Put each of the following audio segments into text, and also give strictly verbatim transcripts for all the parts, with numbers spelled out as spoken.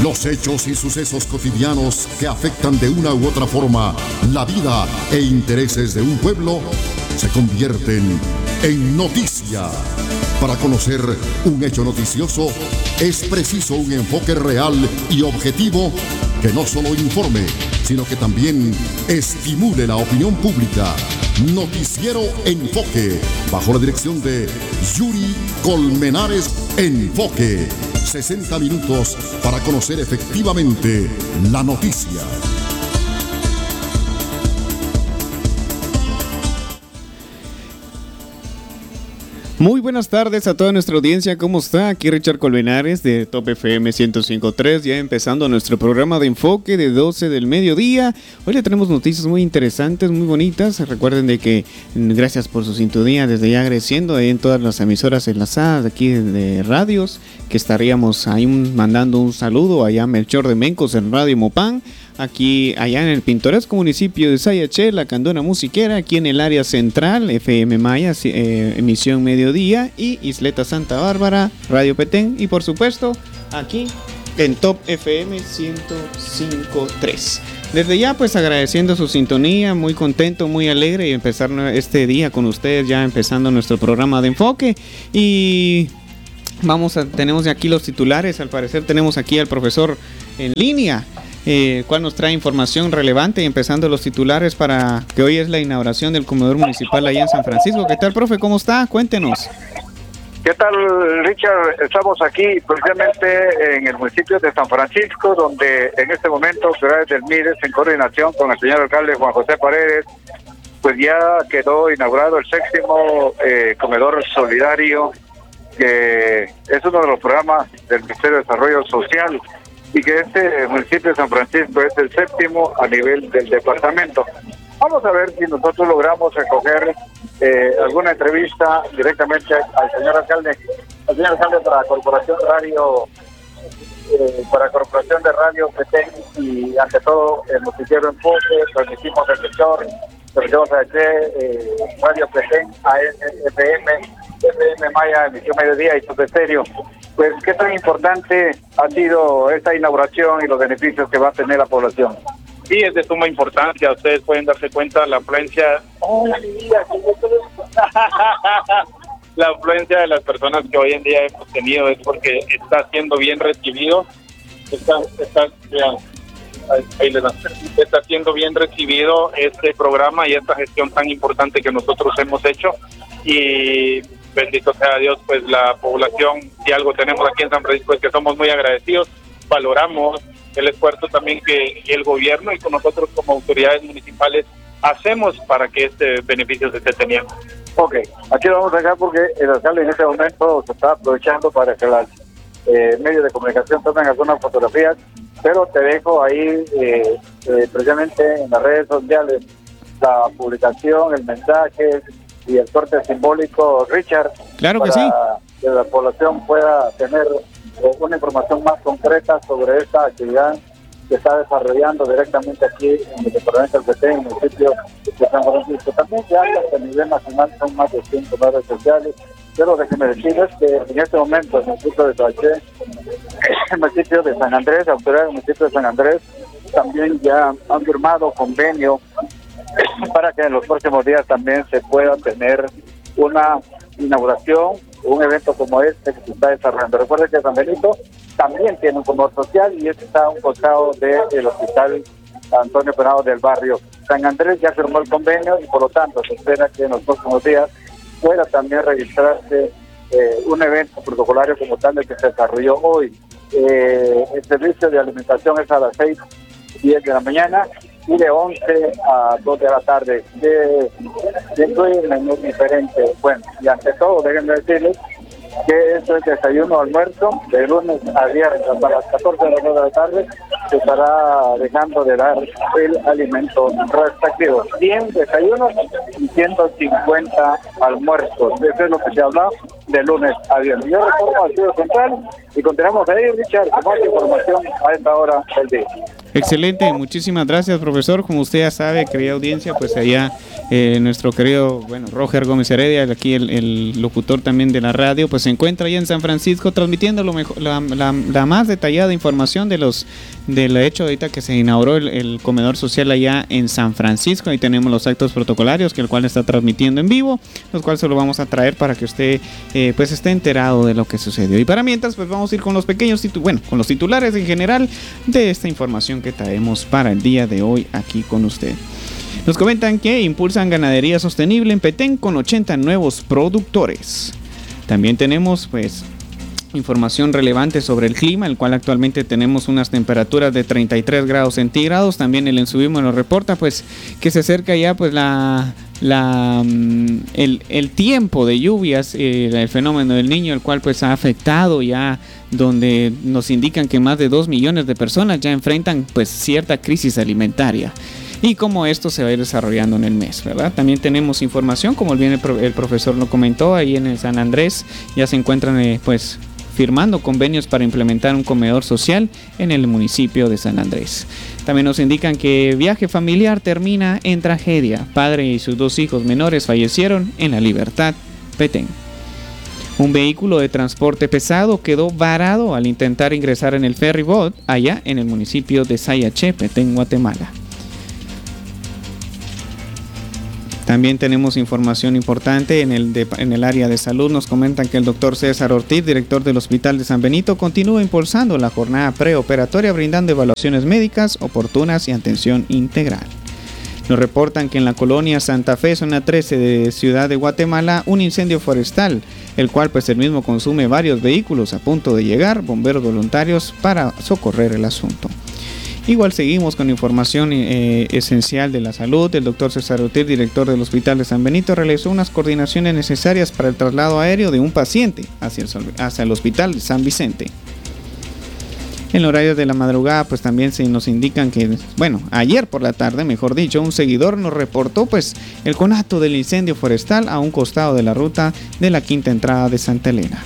Los hechos y sucesos cotidianos que afectan de una u otra forma la vida e intereses de un pueblo se convierten en noticia. Para conocer un hecho noticioso es preciso un enfoque real y objetivo que no solo informe, sino que también estimule la opinión pública. Noticiero Enfoque, bajo la dirección de Yuri Colmenares. Enfoque, sesenta minutos para conocer efectivamente la noticia. Muy buenas tardes a toda nuestra audiencia, ¿cómo está? Aquí Richard Colmenares de Top F M ciento cinco punto tres, ya empezando nuestro programa de enfoque de doce del mediodía. Hoy le tenemos noticias muy interesantes, muy bonitas. Recuerden de que gracias por su sintonía, desde ya agradeciendo en todas las emisoras enlazadas de aquí de radios, que estaríamos ahí mandando un saludo allá a Melchor de Mencos en Radio Mopán, aquí allá en el pintoresco municipio de Sayaché, la Candona Musiquera, aquí en el área central, F M Maya, eh, emisión mediodía, y Isleta Santa Bárbara, Radio Petén, y por supuesto aquí en Top F M ciento cinco punto tres. Desde ya pues agradeciendo su sintonía, muy contento, muy alegre de empezar este día con ustedes, ya empezando nuestro programa de enfoque. Y vamos a, tenemos aquí los titulares, al parecer tenemos aquí al profesor en línea, Eh, cual nos trae información relevante, empezando los titulares para que hoy es la inauguración del comedor municipal allá en San Francisco. ¿Qué tal, profe? ¿Cómo está? Cuéntenos. ¿Qué tal, Richard? Estamos aquí precisamente en el municipio de San Francisco, donde en este momento autoridades del MIDES, en coordinación con el señor alcalde Juan José Paredes, pues ya quedó inaugurado el séptimo eh, comedor solidario, que es uno de los programas del Ministerio de Desarrollo Social, y que este municipio de San Francisco es el séptimo a nivel del departamento. Vamos a ver si nosotros logramos recoger eh, alguna entrevista directamente al señor alcalde, al señor alcalde para la Corporación Radio, eh, para la Corporación de Radio Petén, y ante todo el noticiero Enfoque, transmitimos el sector, transmitimos a eh, Radio Petén, A F M, F M Maya, emisión mediodía y Top Estéreo. Pues, ¿qué tan importante ha sido esta inauguración y los beneficios que va a tener la población? Sí, es de suma importancia. Ustedes pueden darse cuenta la afluencia, la afluencia de las personas que hoy en día hemos tenido es porque está siendo bien recibido, está, está, ya, ahí, ahí le dan. está siendo bien recibido este programa y esta gestión tan importante que nosotros hemos hecho, y bendito sea Dios, pues la población, si algo tenemos aquí en San Francisco es que somos muy agradecidos, valoramos el esfuerzo también que el gobierno y con nosotros como autoridades municipales hacemos para que este beneficio se esté teniendo. Ok, aquí lo vamos a dejar porque el alcalde en este momento se está aprovechando para que los eh, medios de comunicación tomen algunas fotografías, pero te dejo ahí eh, eh, precisamente en las redes sociales la publicación, el mensaje y el corte simbólico, Richard, claro que para sí, que la población pueda tener eh, una información más concreta sobre esta actividad que está desarrollando directamente aquí en el departamento del Petén, en el municipio de San Francisco. También ya a nivel nacional son más de ciento redes sociales, pero déjenme decirles que en este momento en el municipio de Sayaché, el municipio de San Andrés, autoridades del municipio de San Andrés, también ya han firmado convenio para que en los próximos días también se pueda tener una inauguración, un evento como este que se está desarrollando. Recuerden que San Benito también tiene un comedor social y este está a un costado del hospital Antonio Penado del barrio. San Andrés ya firmó el convenio y por lo tanto se espera que en los próximos días pueda también registrarse eh, un evento protocolario como tal el que se desarrolló hoy. Eh, el servicio de alimentación es a las seis y diez de la mañana y de once a dos de la tarde, que, que incluye menús diferentes. Bueno, y ante todo, déjenme decirles que esto es desayuno almuerzo, de lunes a viernes hasta las catorce de la tarde, se estará dejando de dar el alimento respectivo. cien desayunos y ciento cincuenta almuerzos. Eso es lo que se habla de lunes a viernes. Yo retorno al Estudio Central y continuamos ahí, Richard, con más información a esta hora del día. Excelente, muchísimas gracias, profesor. Como usted ya sabe, querida audiencia, pues allá eh, nuestro querido, bueno, Roger Gómez Heredia, aquí el, el locutor también de la radio, pues se encuentra allá en San Francisco transmitiendo lo mejor, la, la, la más detallada información de los del hecho ahorita que se inauguró el, el comedor social allá en San Francisco. Ahí tenemos los actos protocolarios que el cual está transmitiendo en vivo, los cuales se lo vamos a traer para que usted eh, pues esté enterado de lo que sucedió. Y para mientras, pues vamos a ir con los pequeños titu- bueno, con los titulares en general de esta información que traemos para el día de hoy aquí con usted. Nos comentan que impulsan ganadería sostenible en Petén con ochenta nuevos productores. También tenemos pues información relevante sobre el clima, el cual actualmente tenemos unas temperaturas de treinta y tres grados centígrados. También el Ensubismo nos reporta pues que se acerca ya pues la la el, el tiempo de lluvias, eh, el fenómeno del Niño, el cual pues ha afectado ya, donde nos indican que más de dos millones de personas ya enfrentan pues cierta crisis alimentaria. Y cómo esto se va a ir desarrollando en el mes, ¿verdad? También tenemos información, como bien el, pro, el profesor lo comentó, ahí en el San Andrés ya se encuentran eh, pues firmando convenios para implementar un comedor social en el municipio de San Andrés. También nos indican que viaje familiar termina en tragedia. Padre y sus dos hijos menores fallecieron en La Libertad, Petén. Un vehículo de transporte pesado quedó varado al intentar ingresar en el ferry boat allá en el municipio de Sayaché, Petén, Guatemala. También tenemos información importante en el, de, en el área de salud. Nos comentan que el doctor César Ortiz, director del Hospital de San Benito, continúa impulsando la jornada preoperatoria, brindando evaluaciones médicas oportunas y atención integral. Nos reportan que en la colonia Santa Fe, zona trece de Ciudad de Guatemala, un incendio forestal, el cual pues el mismo consume varios vehículos a punto de llegar, bomberos voluntarios para socorrer el asunto. Igual seguimos con información eh, esencial de la salud. El doctor César Ortiz, director del Hospital de San Benito, realizó unas coordinaciones necesarias para el traslado aéreo de un paciente hacia el, hacia el Hospital de San Vicente. En horario de la madrugada, pues también se nos indican que, bueno, ayer por la tarde, mejor dicho, un seguidor nos reportó pues el conato del incendio forestal a un costado de la ruta de la quinta entrada de Santa Elena.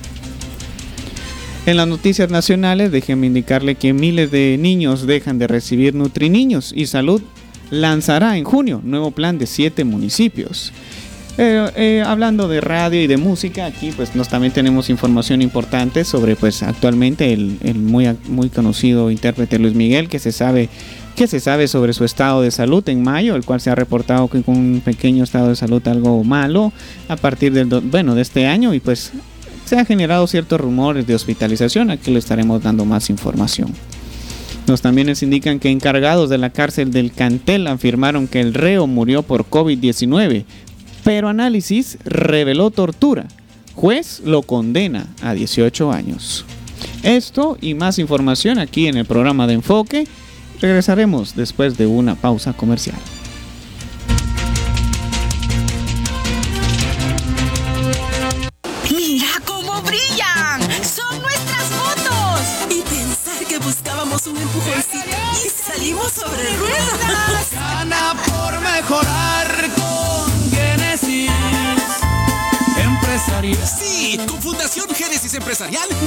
En las noticias nacionales, déjenme indicarle que miles de niños dejan de recibir Nutriniños y Salud lanzará en junio nuevo plan de siete municipios. Eh, eh, hablando de radio y de música, aquí pues nos también tenemos información importante sobre pues actualmente el, el muy, muy conocido intérprete Luis Miguel, que se sabe que se sabe sobre su estado de salud en mayo, el cual se ha reportado que con un pequeño estado de salud algo malo a partir del bueno de este año, y pues se han generado ciertos rumores de hospitalización. Aquí le estaremos dando más información. Nos también nos indican que encargados de la cárcel del Cantel afirmaron que el reo murió por COVID diecinueve, pero análisis reveló tortura. Juez lo condena a dieciocho años. Esto y más información aquí en el programa de Enfoque. Regresaremos después de una pausa comercial. Un empujoncito y salimos sobre ruedas. Gana por mejorar con Génesis Empresarial. Sí, con Fundación Génesis Empresarial